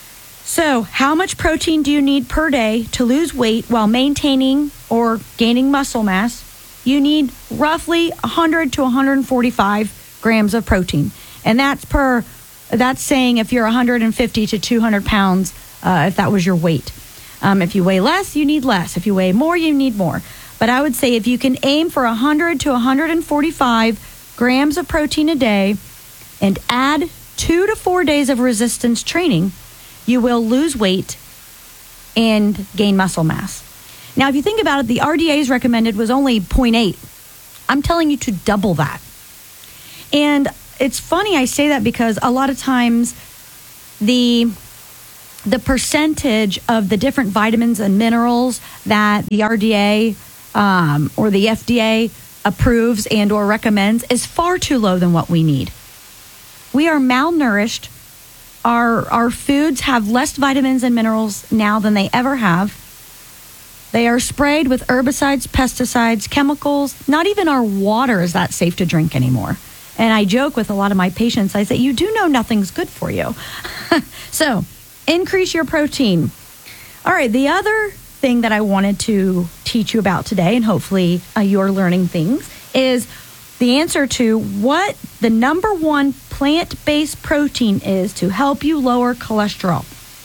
So, how much protein do you need per day to lose weight while maintaining or gaining muscle mass? You need roughly one hundred to one hundred forty-five grams of protein. And that's per, that's saying if you're one hundred fifty to two hundred pounds, uh, if that was your weight. Um, if you weigh less, you need less. If you weigh more, you need more. But I would say if you can aim for one hundred to one hundred forty-five grams of protein a day and add two to four days of resistance training, you will lose weight and gain muscle mass. Now, if you think about it, the R D A's recommended was only zero point eight. I'm telling you to double that. And it's funny I say that because a lot of times the the percentage of the different vitamins and minerals that the R D A um, or the F D A approves and or recommends is far too low than what we need. We are malnourished. Our, our foods have less vitamins and minerals now than they ever have. They are sprayed with herbicides, pesticides, chemicals. Not even our water is that safe to drink anymore. And I joke with a lot of my patients. I say, you do know nothing's good for you. So, increase your protein. All right, the other thing that I wanted to teach you about today, and hopefully uh, you're learning things, is the answer to what the number one plant-based protein is to help you lower cholesterol.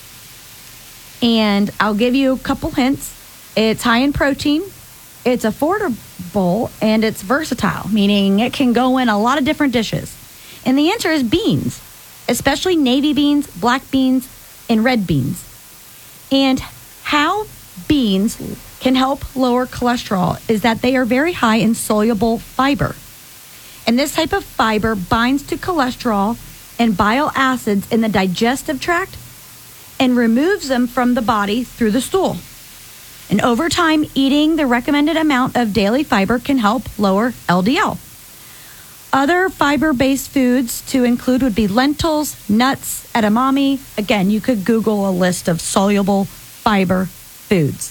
And I'll give you a couple hints. It's high in protein, it's affordable, and it's versatile, meaning it can go in a lot of different dishes. And the answer is beans, especially navy beans, black beans, and red beans. And how beans can help lower cholesterol is that they are very high in soluble fiber. And this type of fiber binds to cholesterol and bile acids in the digestive tract and removes them from the body through the stool. And over time, eating the recommended amount of daily fiber can help lower L D L. Other fiber-based foods to include would be lentils, nuts, edamame. Again, you could Google a list of soluble fiber foods.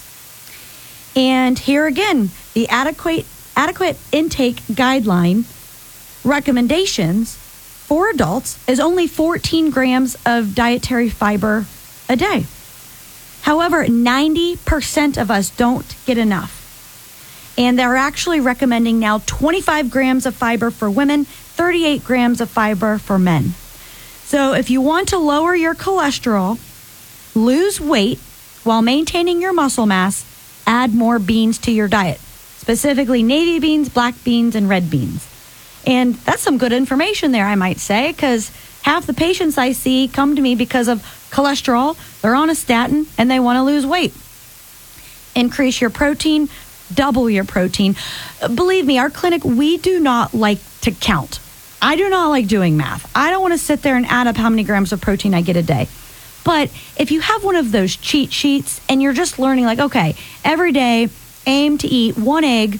And here again, the adequate adequate intake guideline recommendations for adults is only fourteen grams of dietary fiber a day. However, ninety percent of us don't get enough. And they're actually recommending now twenty-five grams of fiber for women, thirty-eight grams of fiber for men. So if you want to lower your cholesterol, lose weight while maintaining your muscle mass, add more beans to your diet, specifically navy beans, black beans, and red beans. And that's some good information there, I might say, because half the patients I see come to me because of cholesterol, they're on a statin, and they want to lose weight. Increase your protein, double your protein. Believe me, our clinic, we do not like to count. I do not like doing math. I don't want to sit there and add up how many grams of protein I get a day. But if you have one of those cheat sheets and you're just learning like, okay, every day aim to eat one egg,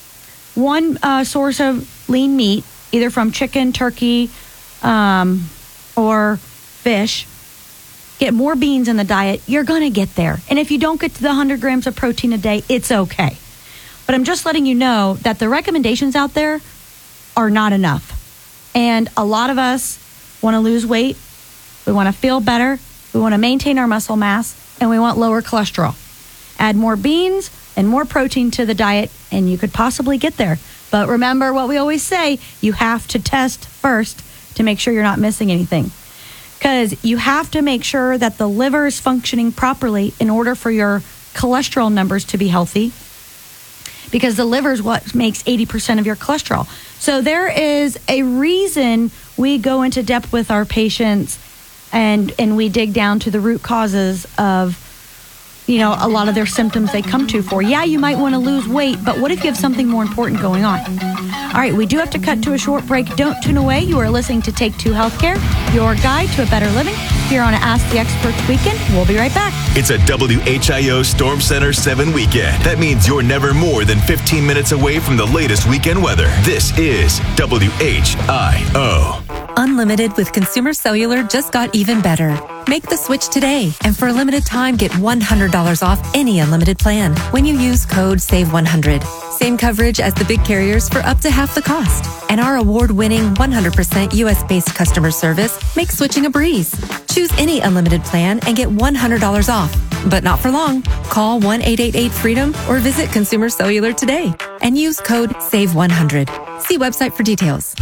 one uh, source of lean meat, either from chicken, turkey, um, or fish, get more beans in the diet, you're going to get there. And if you don't get to the one hundred grams of protein a day, it's okay. But I'm just letting you know that the recommendations out there are not enough. And a lot of us want to lose weight, we want to feel better, we want to maintain our muscle mass, and we want lower cholesterol. Add more beans and more protein to the diet, and you could possibly get there. But remember what we always say, you have to test first to make sure you're not missing anything. Because you have to make sure that the liver is functioning properly in order for your cholesterol numbers to be healthy. Because the liver is what makes eighty percent of your cholesterol. So there is a reason we go into depth with our patients and, and we dig down to the root causes of, you know, a lot of their symptoms they come to for. Yeah, you might want to lose weight, but what if you have something more important going on? All right, we do have to cut to a short break. Don't tune away. You are listening to Take Two Healthcare, your guide to a better living. Here on Ask the Experts Weekend. We'll be right back. It's a W H I O Storm Center seven weekend. That means you're never more than fifteen minutes away from the latest weekend weather. This is W H I O. Unlimited with Consumer Cellular just got even better. Make the switch today, and for a limited time, get one hundred dollars off any unlimited plan when you use code save one hundred. Same coverage as the big carriers for up to half the cost. And our award-winning one hundred percent U S-based customer service makes switching a breeze. Choose any unlimited plan and get one hundred dollars off. But not for long. Call one eight eight eight freedom or visit Consumer Cellular today and use code save one hundred. See website for details.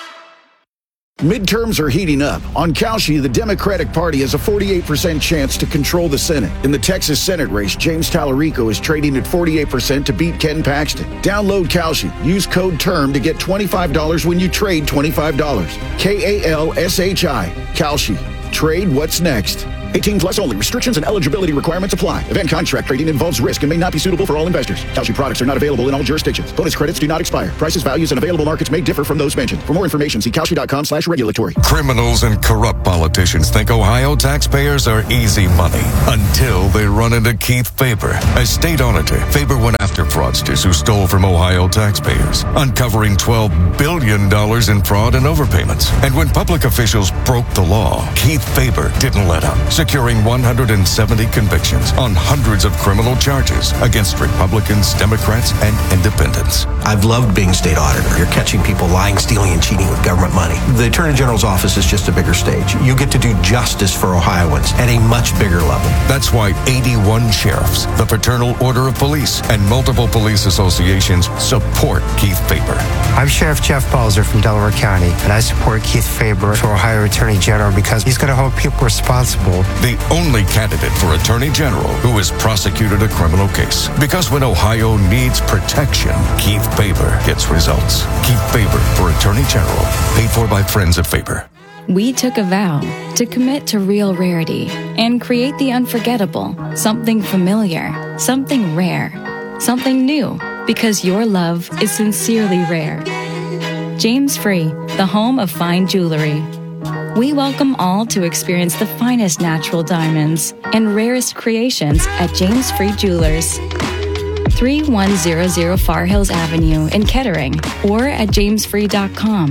Midterms are heating up. On Kalshi, the Democratic Party has a forty-eight percent chance to control the Senate. In the Texas Senate race, James Tallarico is trading at forty-eight percent to beat Ken Paxton. Download Kalshi. Use code TERM to get twenty-five dollars when you trade twenty-five dollars. K A L S H I. Kalshi. Trade what's next. eighteen plus only. Restrictions and eligibility requirements apply. Event contract trading involves risk and may not be suitable for all investors. Kalshi products are not available in all jurisdictions. Bonus credits do not expire. Prices, values, and available markets may differ from those mentioned. For more information, see Kalshi.com slash regulatory. Criminals and corrupt politicians think Ohio taxpayers are easy money until they run into Keith Faber. As state auditor, Faber went after fraudsters who stole from Ohio taxpayers, uncovering twelve billion dollars in fraud and overpayments. And when public officials broke the law, Keith Faber didn't let up, securing one hundred seventy convictions on hundreds of criminal charges against Republicans, Democrats, and independents. I've loved being state auditor. You're catching people lying, stealing, and cheating with government money. The Attorney General's office is just a bigger stage. You get to do justice for Ohioans at a much bigger level. That's why eighty-one sheriffs, the Fraternal Order of Police, and multiple police associations support Keith Faber. I'm Sheriff Jeff Balzer from Delaware County, and I support Keith Faber for Ohio Attorney General because he's going to hold people responsible. The only candidate for Attorney General who has prosecuted a criminal case. Because when Ohio needs protection, Keith Faber gets results. Keith Faber for Attorney General. Paid for by Friends of Faber. We took a vow to commit to real rarity and create the unforgettable, something familiar, something rare, something new, because your love is sincerely rare. James Free, the home of fine jewelry. We welcome all to experience the finest natural diamonds and rarest creations at James Free Jewelers. thirty-one hundred Far Hills Avenue in Kettering or at james free dot com.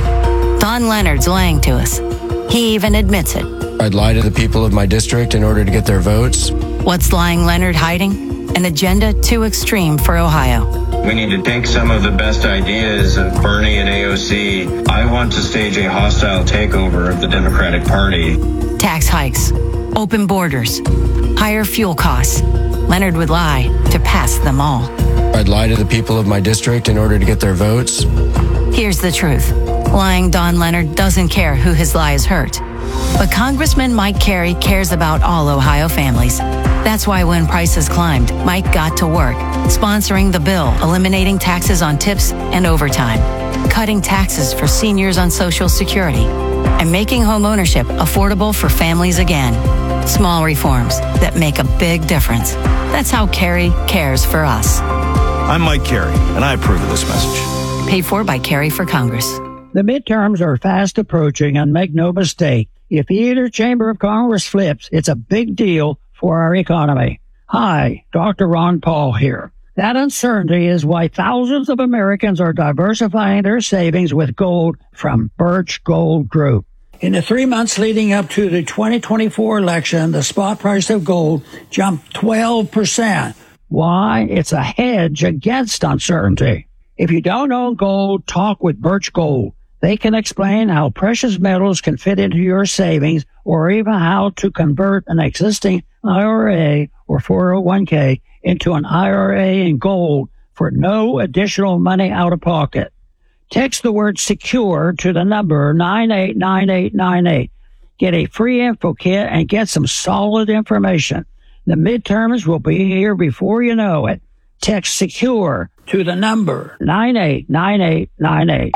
Don Leonard's lying to us. He even admits it. I'd lie to the people of my district in order to get their votes. What's lying Leonard hiding? An agenda too extreme for Ohio. We need to take some of the best ideas of Bernie and A O C. I want to stage a hostile takeover of the Democratic Party. Tax hikes, open borders, higher fuel costs. Leonard would lie to pass them all. I'd lie to the people of my district in order to get their votes. Here's the truth. Lying Don Leonard doesn't care who his lies hurt. But Congressman Mike Carey cares about all Ohio families. That's why when prices climbed, Mike got to work, sponsoring the bill, eliminating taxes on tips and overtime, cutting taxes for seniors on Social Security, and making homeownership affordable for families again. Small reforms that make a big difference. That's how Carey cares for us. I'm Mike Carey, and I approve of this message. Paid for by Carey for Congress. The midterms are fast approaching, and make no mistake, if either chamber of Congress flips, it's a big deal for our economy. Hi, Doctor Ron Paul here. That uncertainty is why thousands of Americans are diversifying their savings with gold from Birch Gold Group. In the three months leading up to the twenty twenty-four election, the spot price of gold jumped twelve percent. Why? It's a hedge against uncertainty. If you don't own gold, talk with Birch Gold. They can explain how precious metals can fit into your savings or even how to convert an existing I R A or four oh one k into an I R A in gold for no additional money out of pocket. Text the word secure to the number nine eight nine eight nine eight. Get a free info kit and get some solid information. The midterms will be here before you know it. Text secure to the number nine eight nine eight nine eight.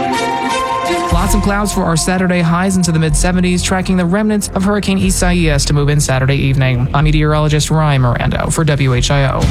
Lots of clouds for our Saturday, highs into the mid seventies, tracking the remnants of Hurricane Isaias to move in Saturday evening. I'm meteorologist Ryan Mirando for W H I O.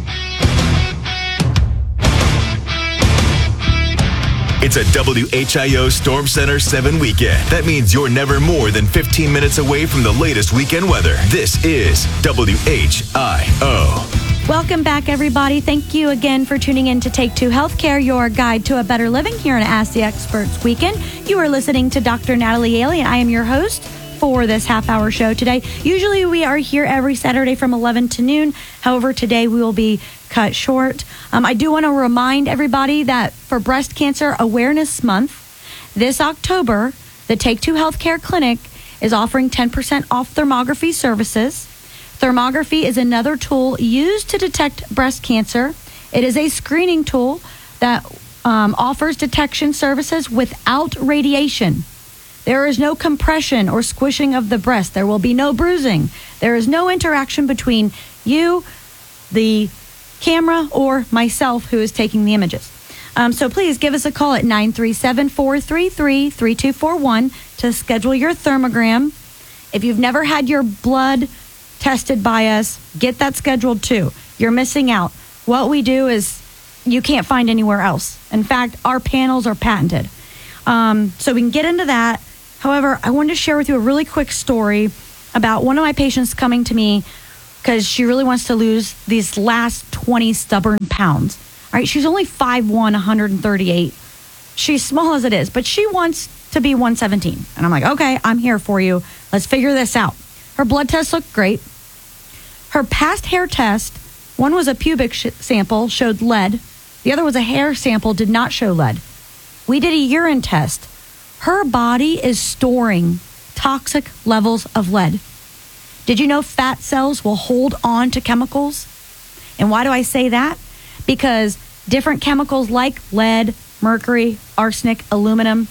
It's a W H I O Storm Center seven weekend. That means you're never more than fifteen minutes away from the latest weekend weather. This is W H I O. Welcome back, everybody. Thank you again for tuning in to Take Two Healthcare, your guide to a better living here on Ask the Experts Weekend. You are listening to Doctor Natalie Aley, and I am your host, for this half-hour show today. Usually we are here every Saturday from eleven to noon. However, today we will be cut short. Um, I do want to remind everybody that for Breast Cancer Awareness Month, this October, the Take Two Healthcare Clinic is offering ten percent off thermography services. Thermography is another tool used to detect breast cancer. It is a screening tool that um, offers detection services without radiation. There is no compression or squishing of the breast. There will be no bruising. There is no interaction between you, the camera, or myself who is taking the images. Um, so please give us a call at nine three seven, four three three, three two four one to schedule your thermogram. If you've never had your blood tested by us, get that scheduled too. You're missing out. What we do is you can't find anywhere else. In fact, our panels are patented. Um, so we can get into that. However, I wanted to share with you a really quick story about one of my patients coming to me because she really wants to lose these last twenty stubborn pounds. All right, she's only five one, one hundred thirty-eight. She's small as it is, but she wants to be one seventeen. And I'm like, okay, I'm here for you. Let's figure this out. Her blood tests look great. Her past hair test, one was a pubic sh- sample, showed lead. The other was a hair sample, did not show lead. We did a urine test. Her body is storing toxic levels of lead. Did you know fat cells will hold on to chemicals? And why do I say that? Because different chemicals like lead, mercury, arsenic, aluminum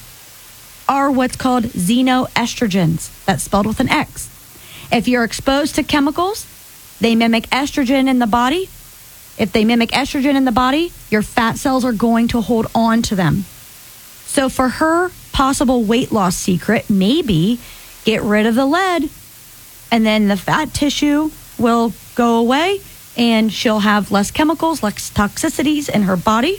are what's called xenoestrogens. That's spelled with an X. If you're exposed to chemicals, they mimic estrogen in the body. If they mimic estrogen in the body, your fat cells are going to hold on to them. So for her possible weight loss secret, maybe get rid of the lead and then the fat tissue will go away and she'll have less chemicals, less toxicities in her body.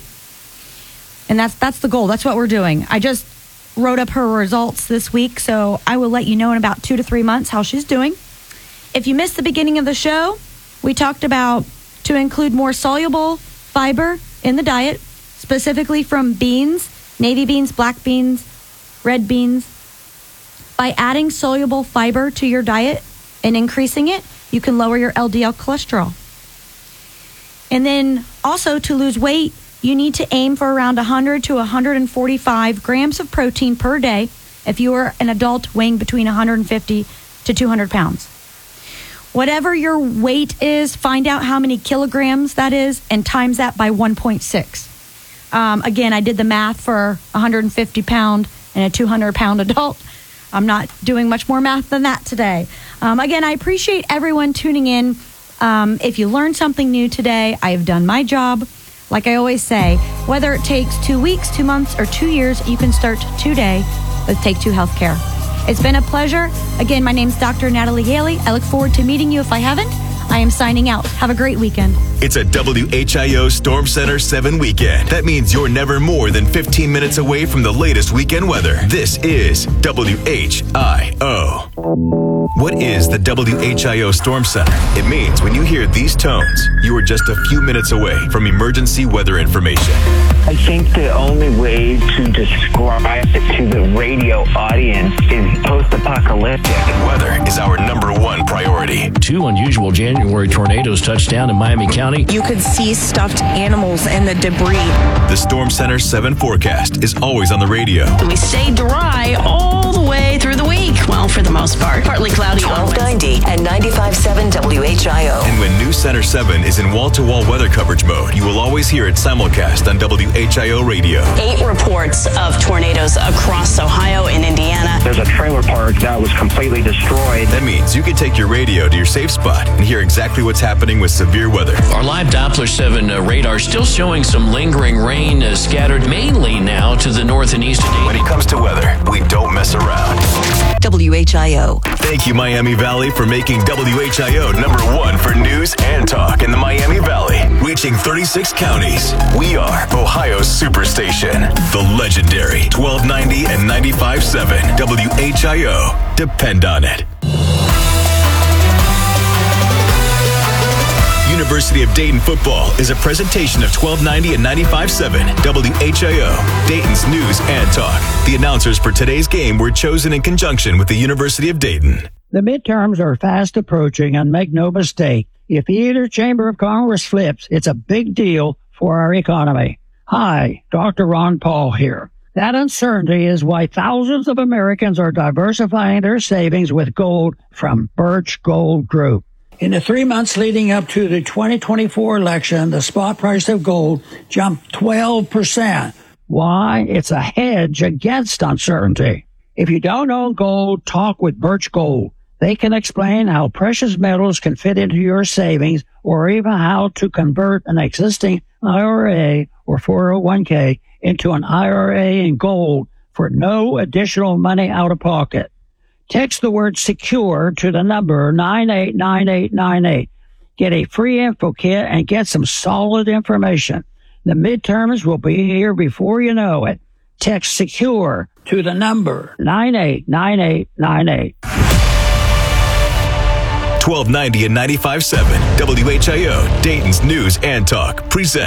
And that's that's the goal. That's what we're doing. I just wrote up her results this week, so I will let you know in about two to three months how she's doing. If you missed the beginning of the show, we talked about to include more soluble fiber in the diet, specifically from beans, navy beans, black beans, red beans. By adding soluble fiber to your diet and increasing it, you can lower your L D L cholesterol. And then also to lose weight, you need to aim for around one hundred to one hundred forty-five grams of protein per day if you are an adult weighing between one hundred fifty to two hundred pounds. Whatever your weight is, find out how many kilograms that is and times that by one point six. Um, again, I did the math for a one hundred fifty pound and a two hundred pound adult. I'm not doing much more math than that today. Um, again, I appreciate everyone tuning in. Um, if you learned something new today, I have done my job. Like I always say, whether it takes two weeks, two months, or two years, you can start today with Take Two Healthcare. It's been a pleasure. Again, my name's Doctor Natalie Haley. I look forward to meeting you if I haven't. I am signing out. Have a great weekend. It's a W H I O Storm Center seven weekend. That means you're never more than fifteen minutes away from the latest weekend weather. This is W H I O. What is the W H I O Storm Center? It means when you hear these tones, you are just a few minutes away from emergency weather information. I think the only way to describe it to the radio audience is post-apocalyptic. And weather is our number one priority. Two unusual January tornadoes touched down in Miami County. You could see stuffed animals and the debris. The Storm Center seven forecast is always on the radio. We stay dry all the way through the week. Well, for the most part. Partly cloudy twelve ninety and ninety-five point seven W H I O. And when New Center seven is in wall-to-wall weather coverage mode, you will always hear it simulcast on W H I O radio. Eight reports of tornadoes across Ohio and Indiana. There's a trailer park that was completely destroyed. That means you can take your radio to your safe spot and hear exactly what's happening with severe weather. Our live Doppler seven uh, radar still showing some lingering rain uh, scattered mainly now to the north and east today. When it comes to weather, we don't mess around. W H I O. Thank you, Miami Valley, for making W H I O number one for news and talk in the Miami Valley. Reaching thirty-six counties, we are Ohio's superstation. The legendary twelve ninety and ninety-five point seven W H I O. Depend on it. University of Dayton football is a presentation of twelve ninety and ninety-five point seven W H I O, Dayton's news and talk. The announcers for today's game were chosen in conjunction with the University of Dayton. The midterms are fast approaching, and make no mistake, if either chamber of Congress flips, it's a big deal for our economy. Hi, Doctor Ron Paul here. That uncertainty is why thousands of Americans are diversifying their savings with gold from Birch Gold Group. In the three months leading up to the twenty twenty-four election, the spot price of gold jumped twelve percent. Why? It's a hedge against uncertainty. If you don't own gold, talk with Birch Gold. They can explain how precious metals can fit into your savings, or even how to convert an existing I R A or four oh one k into an I R A in gold for no additional money out of pocket. Text the word secure to the number nine eight nine eight nine eight. Get a free info kit and get some solid information. The midterms will be here before you know it. Text secure to the number nine eight nine eight nine eight. twelve ninety and ninety-five point seven W H I O, Dayton's news and talk, present.